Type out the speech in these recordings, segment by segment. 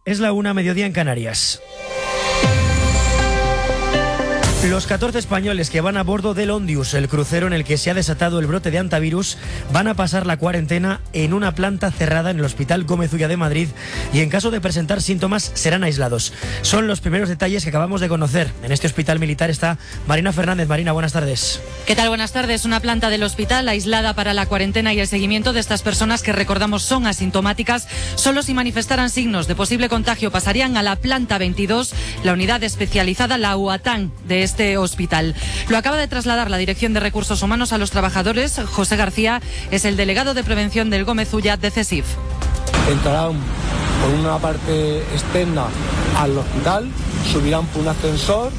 Es la 1, mediodía en Canarias. Los 14 españoles que van a bordo del Ondius, el crucero en el que se ha desatado el brote de hantavirus, van a pasar la cuarentena en una planta cerrada en el Hospital Gómez Ulla de Madrid y en caso de presentar síntomas serán aislados. Son los primeros detalles que acabamos de conocer. En este hospital militar está Marina Fernández. Marina, buenas tardes. ¿Qué tal? Buenas tardes. Una planta del hospital aislada para la cuarentena y el seguimiento de estas personas que, recordamos, son asintomáticas. Solo si manifestaran signos de posible contagio pasarían a la planta 22, la unidad especializada, la UATAN de este hospital. Lo acaba de trasladar la Dirección de Recursos Humanos a los trabajadores. José García es el delegado de prevención del Gómez Ulla de CESIF. Entrarán por una parte externa al hospital, subirán por un ascensor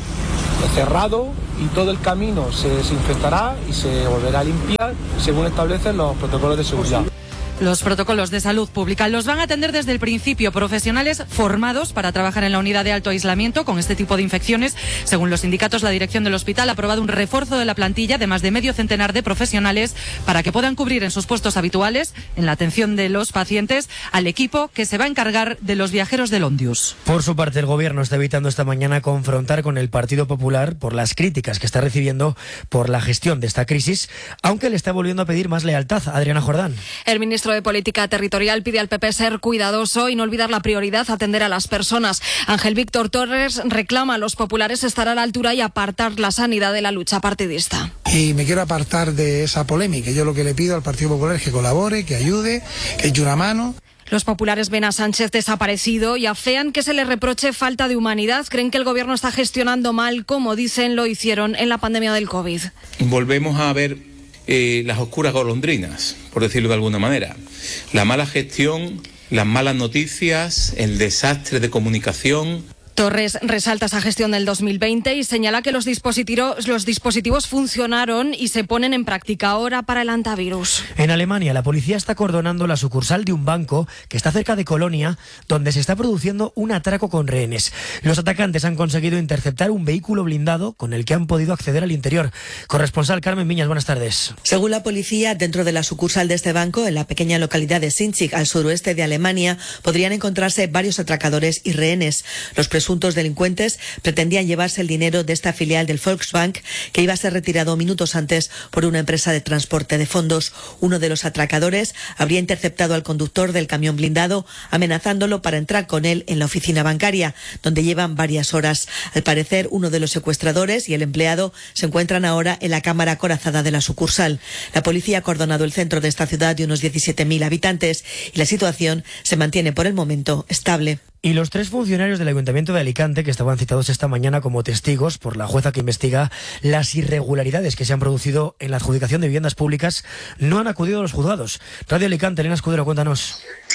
cerrado y todo el camino se desinfectará y se volverá a limpiar según establecen los protocolos de seguridad. Los protocolos de salud pública los van a atender desde el principio profesionales formados para trabajar en la unidad de alto aislamiento con este tipo de infecciones. Según los sindicatos, la dirección del hospital ha aprobado un refuerzo de la plantilla de más de medio centenar de profesionales para que puedan cubrir en sus puestos habituales, en la atención de los pacientes, al equipo que se va a encargar de los viajeros del Ondius. Por su parte, el Gobierno está evitando esta mañana confrontar con el Partido Popular por las críticas que está recibiendo por la gestión de esta crisis, aunque le está volviendo a pedir más lealtad. Adriana Jordán. El ministro de Política Territorial pide al PP ser cuidadoso y no olvidar la prioridad, atender a las personas. Ángel Víctor Torres reclama a los populares estar a la altura y apartar la sanidad de la lucha partidista. Y me quiero apartar de esa polémica. Yo lo que le pido al Partido Popular es que colabore, que ayude, que eche una mano. Los populares ven a Sánchez desaparecido y afean que se le reproche falta de humanidad. Creen que el gobierno está gestionando mal, como dicen lo hicieron en la pandemia del COVID. Volvemos a ver las oscuras golondrinas, por decirlo de alguna manera. La mala gestión, las malas noticias, el desastre de comunicación. Torres resalta esa gestión del 2020 y señala que los dispositivos funcionaron y se ponen en práctica ahora para el hantavirus. En Alemania, la policía está acordonando la sucursal de un banco que está cerca de Colonia, donde se está produciendo un atraco con rehenes. Los atacantes han conseguido interceptar un vehículo blindado con el que han podido acceder al interior. Corresponsal Carmen Viñas, buenas tardes. Según la policía, dentro de la sucursal de este banco, en la pequeña localidad de Sinzig, al suroeste de Alemania, podrían encontrarse varios atracadores y rehenes. Los presuntos delincuentes pretendían llevarse el dinero de esta filial del Volksbank, que iba a ser retirado minutos antes por una empresa de transporte de fondos. Uno de los atracadores habría interceptado al conductor del camión blindado, amenazándolo para entrar con él en la oficina bancaria, donde llevan varias horas. Al parecer, uno de los secuestradores y el empleado se encuentran ahora en la cámara acorazada de la sucursal. La policía ha acordonado el centro de esta ciudad de unos 17.000 habitantes y la situación se mantiene por el momento estable. Y los 3 funcionarios del Ayuntamiento de Alicante, que estaban citados esta mañana como testigos por la jueza que investiga las irregularidades que se han producido en la adjudicación de viviendas públicas, no han acudido a los juzgados. Radio Alicante, Elena Escudero, cuéntanos.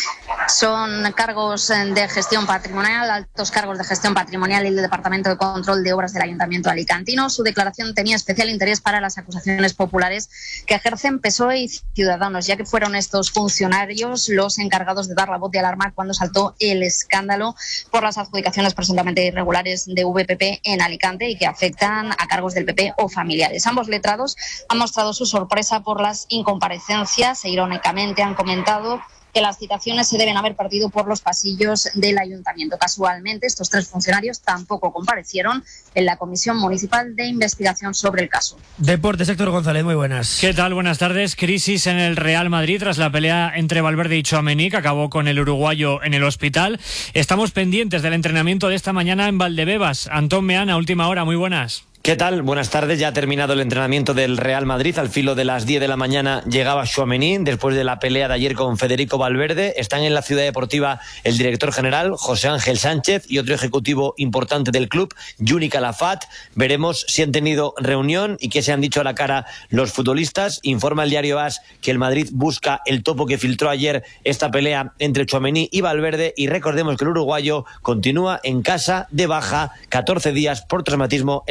Son cargos de gestión patrimonial, altos cargos de gestión patrimonial y el Departamento de Control de Obras del Ayuntamiento alicantino. Su declaración tenía especial interés para las acusaciones populares que ejercen PSOE y Ciudadanos, ya que fueron estos funcionarios los encargados de dar la voz de alarma cuando saltó el escándalo por las adjudicaciones presuntamente irregulares de VPP en Alicante y que afectan a cargos del PP o familiares. Ambos letrados han mostrado su sorpresa por las incomparecencias e irónicamente han comentado que las citaciones se deben haber partido por los pasillos del ayuntamiento. Casualmente, estos 3 funcionarios tampoco comparecieron en la Comisión Municipal de Investigación sobre el caso. Deportes, Héctor González, muy buenas. ¿Qué tal? Buenas tardes. Crisis en el Real Madrid tras la pelea entre Valverde y Tchouaméni, que acabó con el uruguayo en el hospital. Estamos pendientes del entrenamiento de esta mañana en Valdebebas. Antón Meana, última hora, muy buenas. ¿Qué tal? Buenas tardes. Ya ha terminado el entrenamiento del Real Madrid. Al filo de las 10 de la mañana llegaba Tchouaméni después de la pelea de ayer con Federico Valverde. Están en la ciudad deportiva el director general, José Ángel Sánchez, y otro ejecutivo importante del club, Juni Calafat. Veremos si han tenido reunión y qué se han dicho a la cara los futbolistas. Informa el diario AS que el Madrid busca el topo que filtró ayer esta pelea entre Tchouaméni y Valverde. Y recordemos que el uruguayo continúa en casa de baja, 14 días por traumatismo en la cabeza.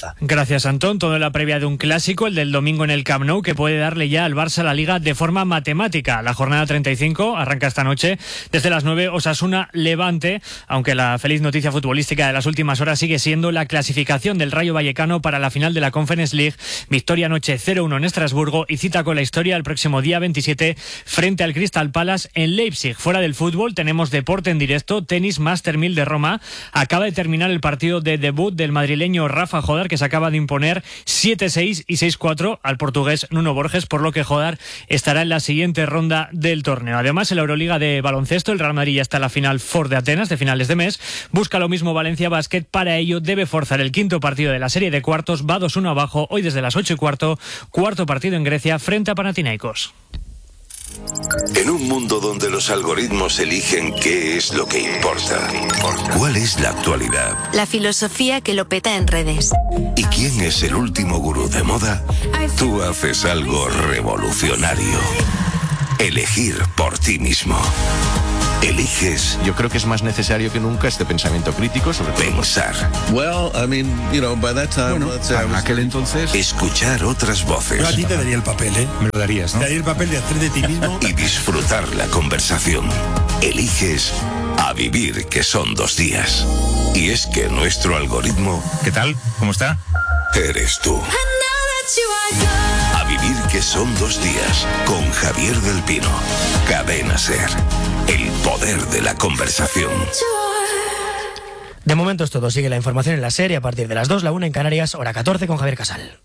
Zaragoza. Gracias, Antón. Todo en la previa de un clásico, el del domingo en el Camp Nou, que puede darle ya al Barça la Liga de forma matemática. La jornada 35 arranca esta noche desde las 9, Osasuna-Levante, aunque la feliz noticia futbolística de las últimas horas sigue siendo la clasificación del Rayo Vallecano para la final de la Conference League. Victoria anoche 0-1 en Estrasburgo y cita con la historia el próximo día 27 frente al Crystal Palace en Leipzig. Fuera del fútbol tenemos deporte en directo, tenis Master 1000 de Roma. Acaba de terminar el partido de debut del madrileño Rafa Jodar, que se acaba de imponer 7-6 y 6-4 al portugués Nuno Borges, por lo que Jodar estará en la siguiente ronda del torneo. Además, en la Euroliga de baloncesto, el Real Madrid ya está en la final Ford de Atenas de finales de mes. Busca lo mismo Valencia Basket. Para ello debe forzar el quinto partido de la serie de cuartos. Va 2-1 abajo hoy desde las 8:15. Cuarto partido en Grecia frente a Panathinaikos. En un mundo donde los algoritmos eligen qué es lo que importa, ¿cuál es la actualidad? La filosofía que lo peta en redes. ¿Y quién es el último gurú de moda? Tú haces algo revolucionario. Elegir por ti mismo. Yo creo que es más necesario que nunca este pensamiento crítico sobre pensar. En aquel entonces... Escuchar otras voces. Yo a ti te daría el papel, ¿eh? Me lo darías, ¿no? Te daría el papel de hacer de ti mismo. Y disfrutar la conversación. Eliges a vivir, que son 2 días. Y es que nuestro algoritmo... ¿Qué tal? ¿Cómo está? Eres tú. A vivir, que son 2 días, con Javier del Pino. Cadena SER. El poder de la conversación. De momento es todo. Sigue la información en la serie a partir de las 2, la 1 en Canarias, hora 14 con Javier Casal.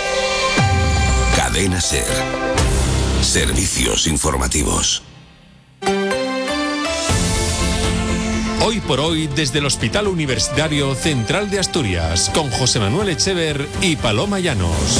Cadena SER. Servicios informativos. Hoy por hoy, desde el Hospital Universitario Central de Asturias, con José Manuel Echever y Paloma Llanos.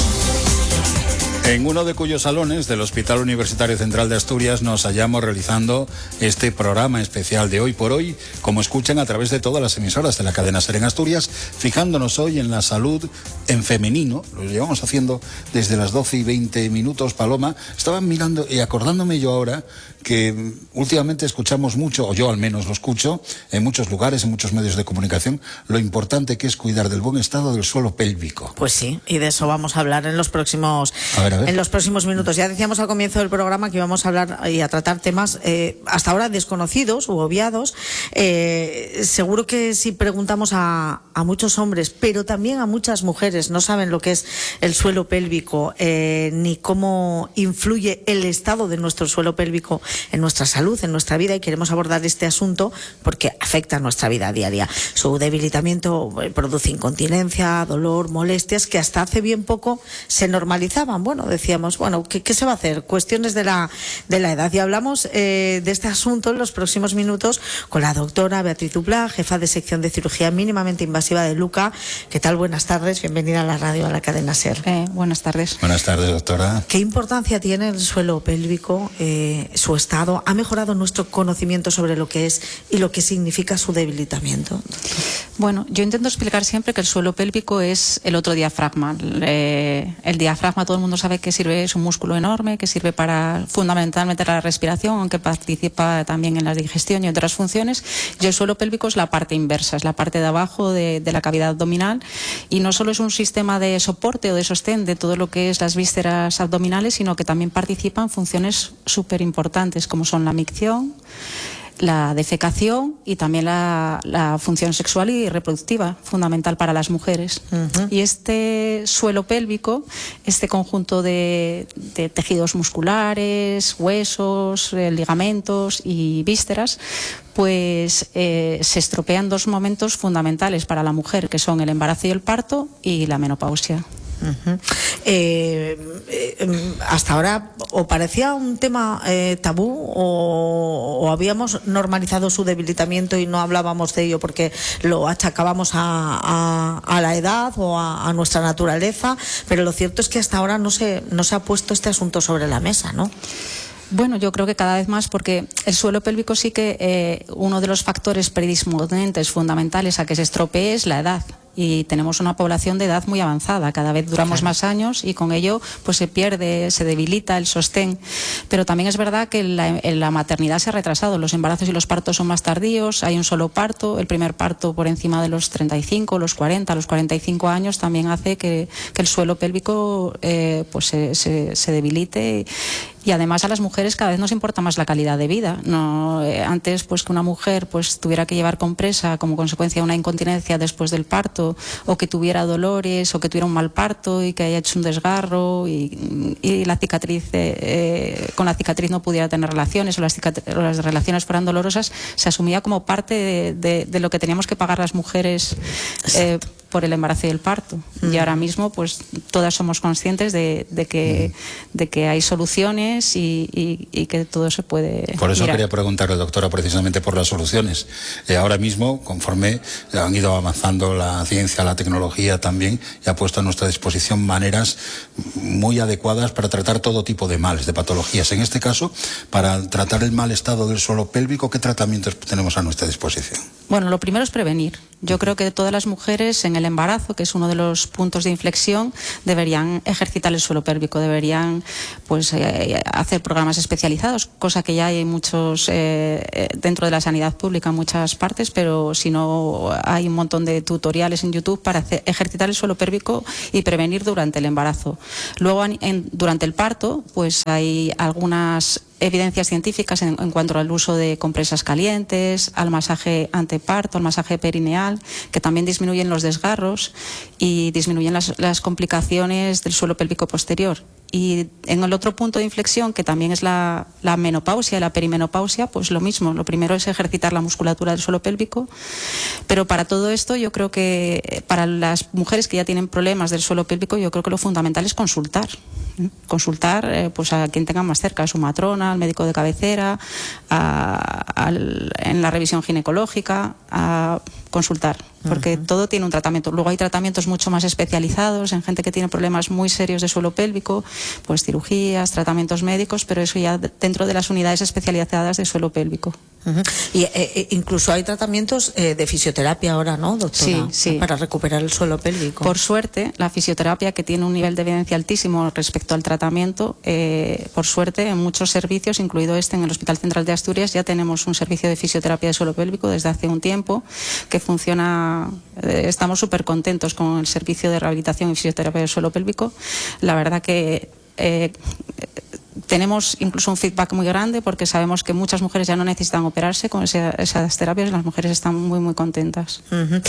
En uno de cuyos salones del Hospital Universitario Central de Asturias nos hallamos realizando este programa especial de Hoy por Hoy, como escuchan a través de todas las emisoras de la cadena SER en Asturias, fijándonos hoy en la salud en femenino. Lo llevamos haciendo desde las 12:20, Paloma. Estaba mirando y acordándome yo ahora que últimamente escuchamos mucho, o yo al menos lo escucho, en muchos lugares, en muchos medios de comunicación, lo importante que es cuidar del buen estado del suelo pélvico. Pues sí, y de eso vamos a hablar en los próximos minutos. Ya decíamos al comienzo del programa que íbamos a hablar y a tratar temas hasta ahora desconocidos u obviados. Seguro que si preguntamos a muchos hombres, pero también a muchas mujeres, no saben lo que es el suelo pélvico, ni cómo influye el estado de nuestro suelo pélvico en nuestra salud, en nuestra vida, y queremos abordar este asunto porque afecta a nuestra vida diaria. Su debilitamiento produce incontinencia, dolor, molestias que hasta hace bien poco se normalizaban. Bueno, decíamos, ¿qué se va a hacer? Cuestiones de la edad. Y hablamos de este asunto en los próximos minutos con la doctora Beatriz Duplá, jefa de sección de cirugía mínimamente invasiva de Luca. ¿Qué tal? Buenas tardes, bienvenida a la radio, a la cadena SER. Buenas tardes. Buenas tardes, doctora. ¿Qué importancia tiene el suelo pélvico, su estado? ¿Ha mejorado nuestro conocimiento sobre lo que es y lo que significa su debilitamiento? Bueno, yo intento explicar siempre que el suelo pélvico es el otro diafragma. El diafragma, todo el mundo sabe que sirve, es un músculo enorme que sirve para fundamentalmente la respiración, aunque participa también en la digestión y otras funciones. Y el suelo pélvico es la parte inversa, es la parte de abajo de la cavidad abdominal, y no solo es un sistema de soporte o de sostén de todo lo que es las vísceras abdominales, sino que también participa en funciones súper importantes como son la micción, la defecación y también la función sexual y reproductiva, fundamental para las mujeres. Y este suelo pélvico, este conjunto de tejidos musculares, huesos, ligamentos y vísceras, pues se estropea en 2 momentos fundamentales para la mujer, que son el embarazo y el parto y la menopausia. Hasta ahora o parecía un tema tabú o habíamos normalizado su debilitamiento y no hablábamos de ello porque lo achacábamos a la edad o a nuestra naturaleza, pero lo cierto es que hasta ahora no se ha puesto este asunto sobre la mesa, ¿no? Bueno, yo creo que cada vez más, porque el suelo pélvico sí que uno de los factores predisponentes fundamentales a que se estropee es la edad. y tenemos una población de edad muy avanzada. Cada vez duramos más años y con ello pues se pierde, se debilita el sostén. Pero también es verdad que la maternidad se ha retrasado. Los embarazos y los partos son más tardíos. Hay un solo parto. El primer parto por encima de los 35, los 40, los 45 años también hace que el suelo pélvico pues se debilite. Y además a las mujeres cada vez nos importa más la calidad de vida. No, antes pues que una mujer pues tuviera que llevar compresa como consecuencia de una incontinencia después del parto, o que tuviera dolores, o que tuviera un mal parto y que haya hecho un desgarro y la cicatriz con la cicatriz no pudiera tener relaciones, o las relaciones fueran dolorosas, se asumía como parte de lo que teníamos que pagar las mujeres por el embarazo y el parto. Y ahora mismo pues todas somos conscientes de que hay soluciones y que todo se puede Por eso mirar. quería preguntarle, doctora, precisamente por las soluciones. Ahora mismo, conforme han ido avanzando la ciencia, la tecnología también, y ha puesto a nuestra disposición maneras muy adecuadas para tratar todo tipo de males, de patologías. En este caso, para tratar el mal estado del suelo pélvico, ¿qué tratamientos tenemos a nuestra disposición? Bueno, lo primero es prevenir. Yo creo que todas las mujeres en el embarazo, que es uno de los puntos de inflexión, deberían ejercitar el suelo pélvico, deberían pues hacer programas especializados, cosa que ya hay muchos dentro de la sanidad pública en muchas partes, pero si no hay un montón de tutoriales en YouTube para ejercitar el suelo pélvico y prevenir durante el embarazo. Luego durante el parto pues hay algunas evidencias científicas en cuanto al uso de compresas calientes, al masaje anteparto, al masaje perineal, que también disminuyen los desgarros y disminuyen las complicaciones del suelo pélvico posterior. Y en el otro punto de inflexión, que también es la menopausia y la perimenopausia, pues lo mismo. Lo primero es ejercitar la musculatura del suelo pélvico, pero para todo esto yo creo que para las mujeres que ya tienen problemas del suelo pélvico, yo creo que lo fundamental es consultar. Consultar pues a quien tenga más cerca, a su matrona, al médico de cabecera, en la revisión ginecológica, a consultar, porque todo tiene un tratamiento. Luego hay tratamientos mucho más especializados en gente que tiene problemas muy serios de suelo pélvico, pues cirugías, tratamientos médicos, pero eso ya dentro de las unidades especializadas de suelo pélvico. Y incluso hay tratamientos de fisioterapia ahora, ¿no, doctora? Sí. Para recuperar el suelo pélvico. Por suerte, la fisioterapia, que tiene un nivel de evidencia altísimo respecto al tratamiento, por suerte, en muchos servicios, incluido en el Hospital Central de Asturias, ya tenemos un servicio de fisioterapia de suelo pélvico desde hace un tiempo, que funciona. Estamos súper contentos con el servicio de rehabilitación y fisioterapia de suelo pélvico. La verdad que tenemos incluso un feedback muy grande, porque sabemos que muchas mujeres ya no necesitan operarse con esas terapias y las mujeres están muy, muy contentas.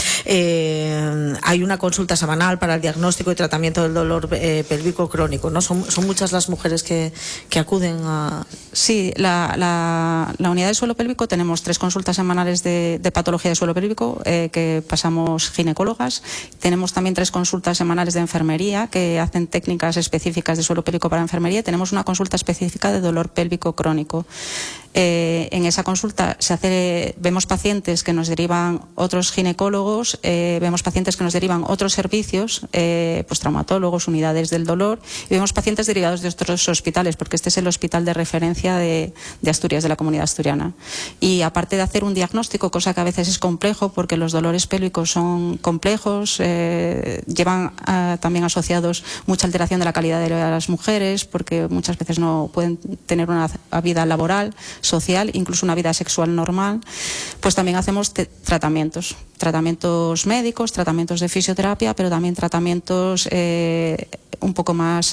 Hay una consulta semanal para el diagnóstico y tratamiento del dolor pélvico crónico, ¿no? Son muchas las mujeres que acuden a... Sí, la unidad de suelo pélvico tenemos 3 consultas semanales de patología de suelo pélvico que pasamos ginecólogas. Tenemos también 3 consultas semanales de enfermería que hacen técnicas específicas de suelo pélvico para enfermería. Tenemos una consulta específica de dolor pélvico crónico. En esa consulta vemos pacientes que nos derivan otros ginecólogos, vemos pacientes que nos derivan otros servicios, pues traumatólogos, unidades del dolor, y vemos pacientes derivados de otros hospitales, porque este es el hospital de referencia de Asturias, de la Comunidad Asturiana. Y aparte de hacer un diagnóstico, cosa que a veces es complejo, porque los dolores pélvicos son complejos, llevan también asociados mucha alteración de la calidad de vida de las mujeres, porque muchas veces no pueden tener una vida laboral, social, incluso una vida sexual normal, pues también hacemos tratamientos médicos, tratamientos de fisioterapia, pero también tratamientos un poco más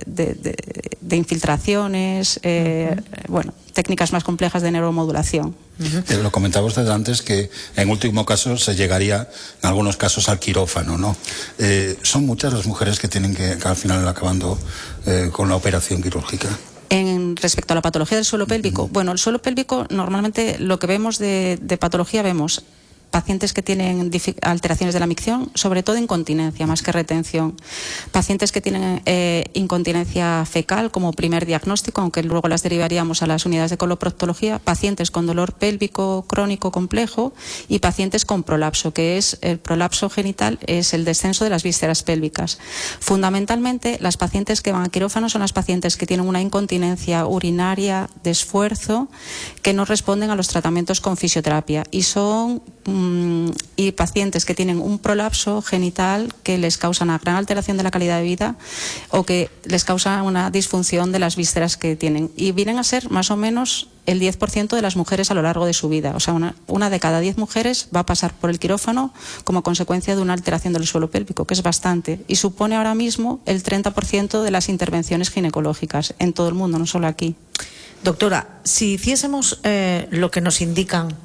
de infiltraciones, técnicas más complejas de neuromodulación. Lo comentaba usted antes, que en último caso se llegaría en algunos casos al quirófano, ¿no? ¿Son muchas las mujeres que tienen que al final acabando con la operación quirúrgica? Respecto a la patología del suelo pélvico, bueno, el suelo pélvico normalmente lo que vemos de patología, vemos pacientes que tienen alteraciones de la micción, sobre todo incontinencia más que retención, pacientes que tienen incontinencia fecal como primer diagnóstico, aunque luego las derivaríamos a las unidades de coloproctología, pacientes con dolor pélvico crónico complejo y pacientes con prolapso, que es el prolapso genital, es el descenso de las vísceras pélvicas. Fundamentalmente, las pacientes que van a quirófano son las pacientes que tienen una incontinencia urinaria de esfuerzo que no responden a los tratamientos con fisioterapia, y son y pacientes que tienen un prolapso genital que les causa una gran alteración de la calidad de vida o que les causa una disfunción de las vísceras que tienen. Y vienen a ser más o menos el 10% de las mujeres a lo largo de su vida. O sea, una de cada 10 mujeres va a pasar por el quirófano como consecuencia de una alteración del suelo pélvico, que es bastante. Y supone ahora mismo el 30% de las intervenciones ginecológicas en todo el mundo, no solo aquí. Doctora, si hiciésemos lo que nos indican,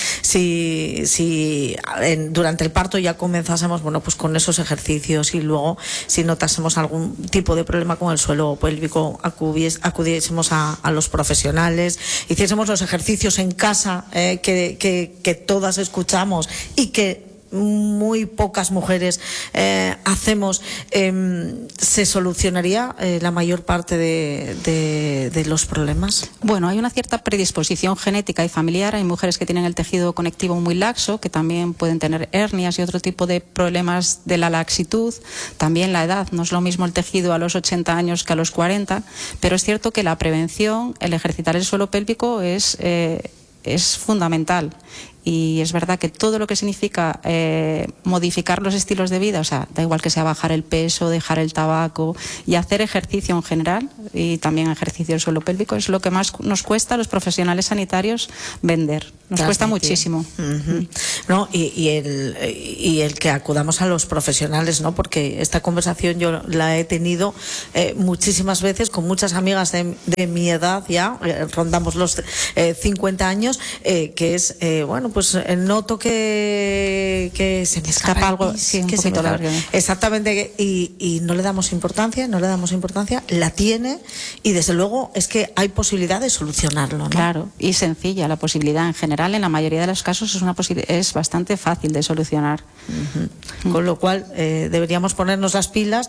si durante el parto ya comenzásemos, bueno, pues con esos ejercicios, y luego si notásemos algún tipo de problema con el suelo pélvico, acudiésemos a los profesionales, hiciésemos los ejercicios en casa que todas escuchamos y que muy pocas mujeres hacemos, ¿se solucionaría la mayor parte de los problemas? Bueno, hay una cierta predisposición genética y familiar. Hay mujeres que tienen el tejido conectivo muy laxo, que también pueden tener hernias y otro tipo de problemas de la laxitud. También la edad, no es lo mismo el tejido a los 80 años que a los 40, pero es cierto que la prevención, el ejercitar el suelo pélvico es fundamental. Y es verdad que todo lo que significa modificar los estilos de vida, o sea, da igual que sea bajar el peso, dejar el tabaco y hacer ejercicio en general, y también ejercicio del suelo pélvico, es lo que más nos cuesta a los profesionales sanitarios vender. Nos cuesta muchísimo. ¿No? Y el que acudamos a los profesionales, ¿no? Porque esta conversación yo la he tenido muchísimas veces con muchas amigas de mi edad, ya rondamos los 50 años, que es, bueno, pues noto que se me escapa algo, sí, un poquito largo. Exactamente, y no le damos importancia, la tiene, y desde luego es que hay posibilidad de solucionarlo, ¿no? Claro, y sencilla la posibilidad. En general, en la mayoría de los casos es bastante fácil de solucionar. Con lo cual deberíamos ponernos las pilas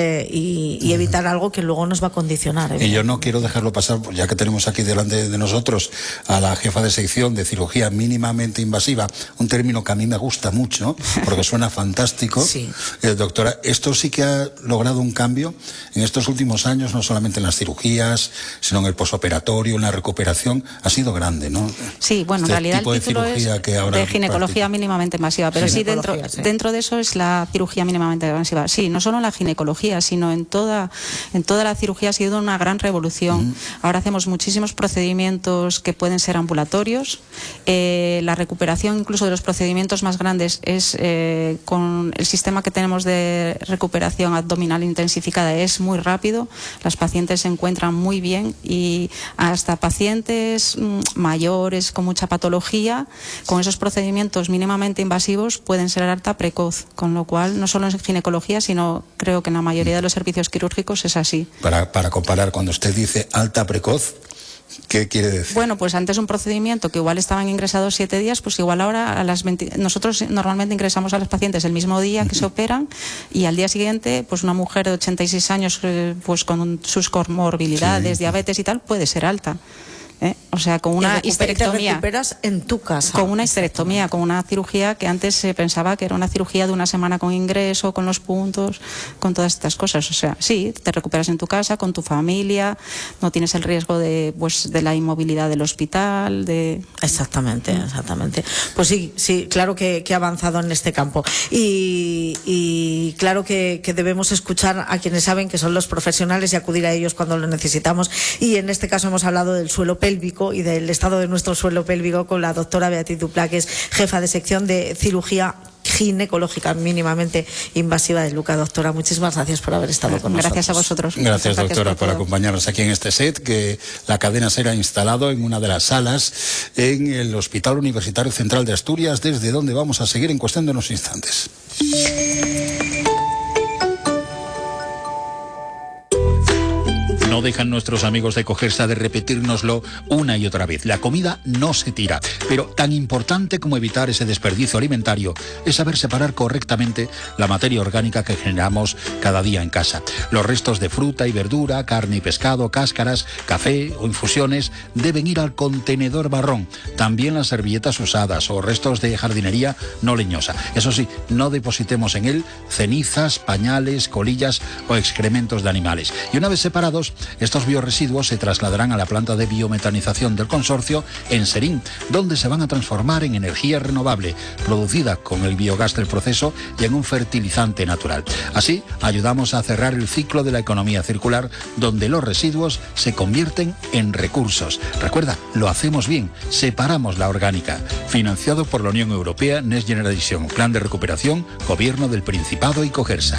y evitar algo que luego nos va a condicionar. Y yo no quiero dejarlo pasar, ya que tenemos aquí delante de nosotros a la jefa de sección de cirugía mínimamente invasiva, un término que a mí me gusta mucho porque suena fantástico. Sí. Doctora, esto sí que ha logrado un cambio en estos últimos años, no solamente en las cirugías, sino en el posoperatorio, en la recuperación, ha sido grande, ¿no? Sí, bueno, en realidad el título es de ginecología mínimamente invasiva, pero sí, dentro de eso es la cirugía mínimamente invasiva. Sí, no solo en la ginecología, sino en toda la cirugía ha sido una gran revolución. Ahora hacemos muchísimos procedimientos que pueden ser ambulatorios. La recuperación incluso de los procedimientos más grandes es con el sistema que tenemos de recuperación abdominal intensificada, es muy rápido. Las pacientes se encuentran muy bien, y hasta pacientes mayores con mucha patología, con esos procedimientos mínimamente invasivos pueden ser alta precoz, con lo cual no solo en ginecología, sino creo que en la mayoría de los servicios quirúrgicos es así. Para comparar, cuando usted dice alta precoz, ¿qué quiere decir? Bueno, pues antes un procedimiento que igual estaban ingresados 7 días, pues igual ahora nosotros normalmente ingresamos a los pacientes el mismo día que se operan, y al día siguiente, pues una mujer de 86 años, pues con sus comorbilidades, diabetes y tal, puede ser alta. O sea, con una histerectomía. Te recuperas en tu casa. Con una histerectomía, con una cirugía que antes se pensaba que era una cirugía de una semana con ingreso, con los puntos, con todas estas cosas. O sea, sí, te recuperas en tu casa, con tu familia, no tienes el riesgo de la inmovilidad del hospital. Exactamente. Pues sí, claro que ha avanzado en este campo. Y claro que debemos escuchar a quienes saben, que son los profesionales, y acudir a ellos cuando lo necesitamos. Y en este caso hemos hablado del suelo pélvico y del estado de nuestro suelo pélvico con la doctora Beatriz Duplá, que es jefa de sección de cirugía ginecológica mínimamente invasiva de Luca. Doctora, muchísimas gracias por haber estado con nosotros. Gracias a vosotros. Gracias, doctora, por acompañarnos aquí en este set que la cadena SER ha instalado en una de las salas en el Hospital Universitario Central de Asturias, desde donde vamos a seguir en cuestión de unos instantes. No dejan nuestros amigos de Cogersa de repetírnoslo una y otra vez. La comida no se tira, pero tan importante como evitar ese desperdicio alimentario es saber separar correctamente la materia orgánica que generamos cada día en casa. Los restos de fruta y verdura, carne y pescado, cáscaras, café o infusiones deben ir al contenedor marrón. También las servilletas usadas o restos de jardinería no leñosa. Eso sí, no depositemos en él cenizas, pañales, colillas o excrementos de animales. Y una vez separados, Estos biorresiduos se trasladarán a la planta de biometanización del consorcio en Serín, donde se van a transformar en energía renovable, producida con el biogás del proceso y en un fertilizante natural. Así, ayudamos a cerrar el ciclo de la economía circular, donde los residuos se convierten en recursos. Recuerda, lo hacemos bien, separamos la orgánica. Financiado por la Unión Europea, Next Generation, Plan de Recuperación, Gobierno del Principado y Cogersa.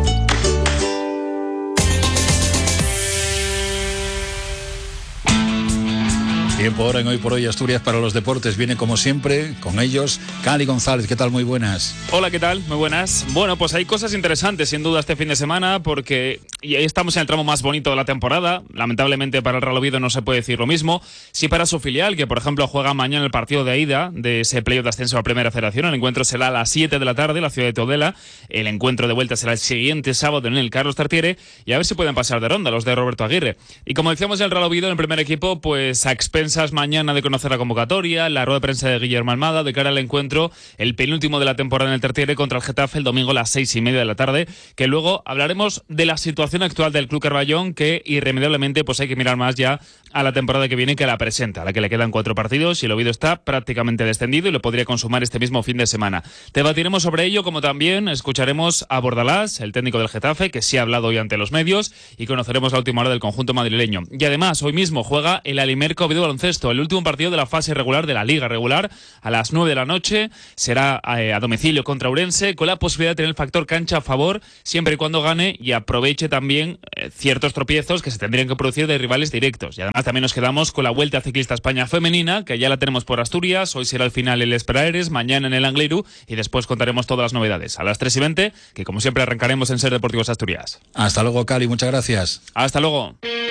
Tiempo ahora en Hoy por Hoy Asturias para los deportes. Viene como siempre con ellos Cali González. ¿Qué tal? Muy buenas. Hola, ¿qué tal? Muy buenas. Bueno, pues hay cosas interesantes sin duda este fin de semana porque y ahí estamos en el tramo más bonito de la temporada. Lamentablemente para el Real Oviedo no se puede decir lo mismo. Sí para su filial, que por ejemplo juega mañana el partido de ida de ese playoff de ascenso a Primera Federación. El encuentro será a las 7 de la tarde en la ciudad de Tudela. El encuentro de vuelta será el siguiente sábado en el Carlos Tartiere y a ver si pueden pasar de ronda los de Roberto Aguirre. Y como decíamos, el Real Oviedo en el primer equipo, pues a expensas mañana de conocer la convocatoria, la rueda de prensa de Guillermo Almada de cara al encuentro, el penúltimo de la temporada en el Tartiere contra el Getafe el domingo a las 6:30 de la tarde, que luego hablaremos de la situación actual del Club Carballón, que irremediablemente pues hay que mirar más ya a la temporada que viene que la presenta, a la que le quedan 4 partidos y el Oviedo está prácticamente descendido y lo podría consumar este mismo fin de semana. Debatiremos sobre ello, como también escucharemos a Bordalás, el técnico del Getafe, que sí ha hablado hoy ante los medios, y conoceremos la última hora del conjunto madrileño. Y además, hoy mismo juega el Alimerca Oviedo Baloncesto, el último partido de la fase regular de la Liga Regular, a las 9 de la noche, será a domicilio contra Ourense, con la posibilidad de tener el factor cancha a favor, siempre y cuando gane y aproveche también ciertos tropiezos que se tendrían que producir de rivales directos. Y además también nos quedamos con la Vuelta Ciclista España femenina, que ya la tenemos por Asturias, hoy será el final el Esperaeres, mañana en el Angliru, y después contaremos todas las novedades a las 3:20, que como siempre arrancaremos en Ser Deportivos Asturias. Hasta luego, Cali, muchas gracias. Hasta luego.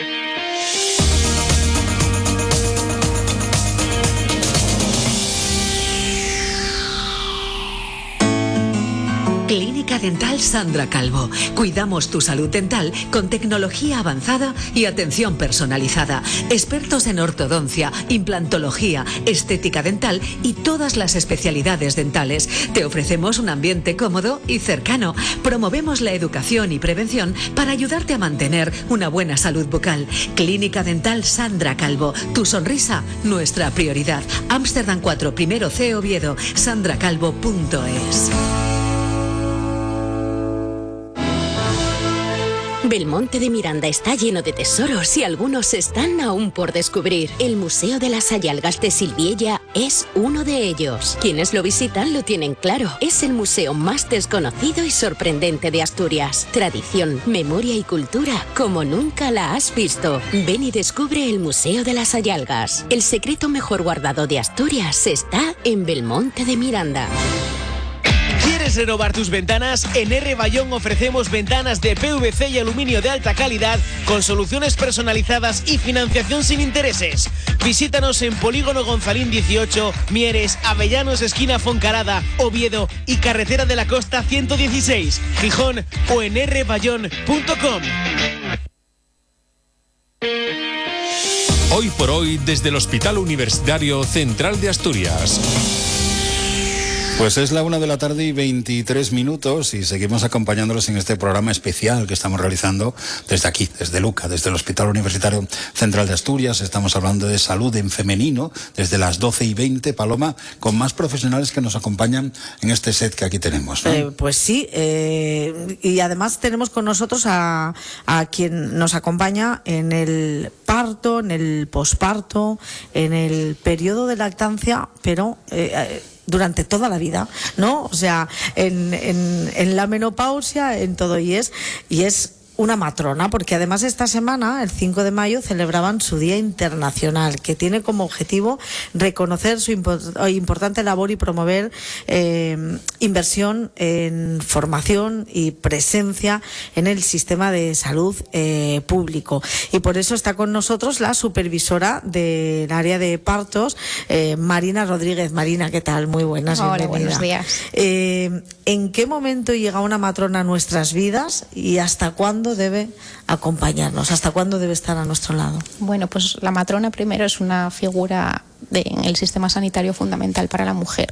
Clínica Dental Sandra Calvo. Cuidamos tu salud dental con tecnología avanzada y atención personalizada. Expertos en ortodoncia, implantología, estética dental y todas las especialidades dentales. Te ofrecemos un ambiente cómodo y cercano. Promovemos la educación y prevención para ayudarte a mantener una buena salud bucal. Clínica Dental Sandra Calvo. Tu sonrisa, nuestra prioridad. Ámsterdam 4, primero C, Oviedo. sandracalvo.es. Belmonte de Miranda está lleno de tesoros y algunos están aún por descubrir. El Museo de las Sayalgas de Silviella es uno de ellos. Quienes lo visitan lo tienen claro. Es el museo más desconocido y sorprendente de Asturias. Tradición, memoria y cultura como nunca la has visto. Ven y descubre el Museo de las Sayalgas. El secreto mejor guardado de Asturias está en Belmonte de Miranda. ¿Quieres renovar tus ventanas? En R. Bayón ofrecemos ventanas de PVC y aluminio de alta calidad con soluciones personalizadas y financiación sin intereses. Visítanos en Polígono Gonzalín 18, Mieres, Avellanos, esquina Foncarada, Oviedo y Carretera de la Costa 116, Gijón o en rbayón.com. Hoy por hoy desde el Hospital Universitario Central de Asturias. Pues es la 1:23 p.m. y seguimos acompañándolos en este programa especial que estamos realizando desde aquí, desde Luca, desde el Hospital Universitario Central de Asturias. Estamos hablando de salud en femenino desde las 12:20, Paloma, con más profesionales que nos acompañan en este set que aquí tenemos, ¿no? Pues sí, y además tenemos con nosotros a quien nos acompaña en el parto, en el posparto, en el periodo de lactancia, pero durante toda la vida, ¿no? O sea, en la menopausia, en todo, y es una matrona, porque además esta semana, el 5 de mayo, celebraban su Día Internacional, que tiene como objetivo reconocer su importante labor y promover inversión en formación y presencia en el sistema de salud público. Y por eso está con nosotros la supervisora del área de partos, Marina Rodríguez. Marina, ¿qué tal? Muy buenas. Hola, bienvenida. buenos días. ¿En qué momento llega una matrona a nuestras vidas y hasta cuándo debe acompañarnos? ¿Hasta cuándo debe estar a nuestro lado? Bueno, pues la matrona primero es una figura en el sistema sanitario fundamental para la mujer.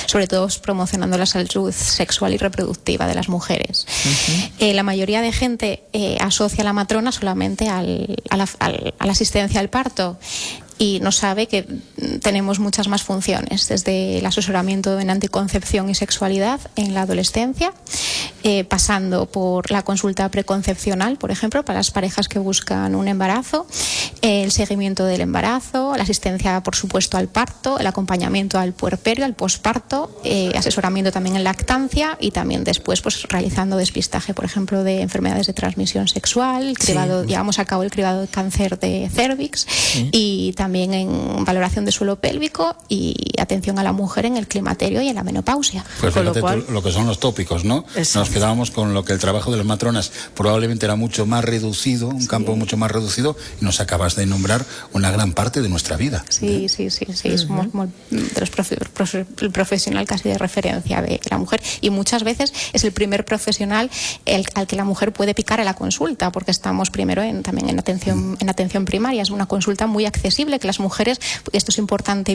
sobre todo promocionando la salud sexual y reproductiva de las mujeres. La mayoría de gente asocia a la matrona solamente a la asistencia al parto, y no sabe que tenemos muchas más funciones, desde el asesoramiento en anticoncepción y sexualidad en la adolescencia, pasando por la consulta preconcepcional, por ejemplo, para las parejas que buscan un embarazo, el seguimiento del embarazo, la asistencia, por supuesto, al parto, el acompañamiento al puerperio, al posparto, asesoramiento también en lactancia, y también después pues realizando despistaje, por ejemplo, de enfermedades de transmisión sexual, llevamos a cabo el cribado de cáncer de cérvix, y también en valoración de suelo pélvico y atención a la mujer en el climaterio y en la menopausia. Pues fíjate lo que son los tópicos, ¿no? Exacto. Nos quedábamos con lo que el trabajo de las matronas probablemente era mucho más reducido, un campo mucho más reducido, y nos acabas de nombrar una gran parte de nuestra vida. Sí, somos el profesional casi de referencia de la mujer, y muchas veces es el primer profesional al que la mujer puede picar a la consulta, porque estamos primero también en atención primaria. Es una consulta muy accesible, que las mujeres, esto es importante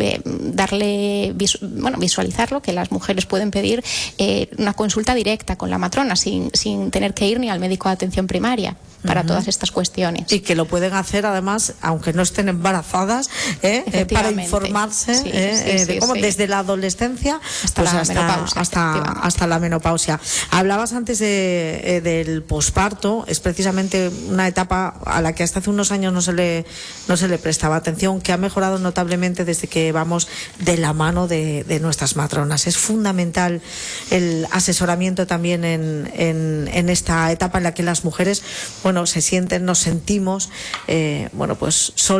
visualizarlo, que las mujeres pueden pedir una consulta directa con la matrona sin tener que ir ni al médico de atención primaria para todas estas cuestiones. Y que lo pueden hacer además, aunque no estén embarazadas, para informarse de cómo desde la adolescencia hasta la menopausia. Hablabas antes del posparto, es precisamente una etapa a la que hasta hace unos años no se le prestaba atención, que ha mejorado notablemente desde que vamos de la mano de nuestras matronas. Es fundamental el asesoramiento también en esta etapa en la que las mujeres, nos sentimos,